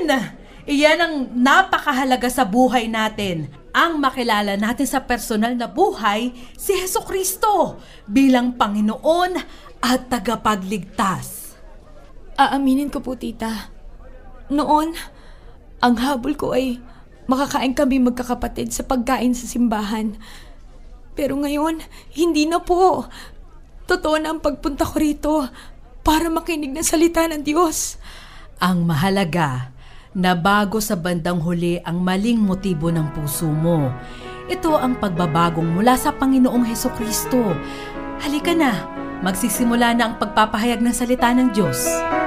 Iyan ang napakahalaga sa buhay natin. Ang makilala natin sa personal na buhay si Hesukristo bilang Panginoon at tagapagligtas. Aaminin ko po, tita. Noon, ang habol ko ay makakain kami magkakapatid sa pagkain sa simbahan. Pero ngayon, hindi na po. Totoo na ang pagpunta ko rito para makinig ng salita ng Diyos. Ang mahalaga, na bago sa bandang huli ang maling motibo ng puso mo. Ito ang pagbabagong mula sa Panginoong Hesukristo. Halika na, magsisimula na ang pagpapahayag ng salita ng Diyos.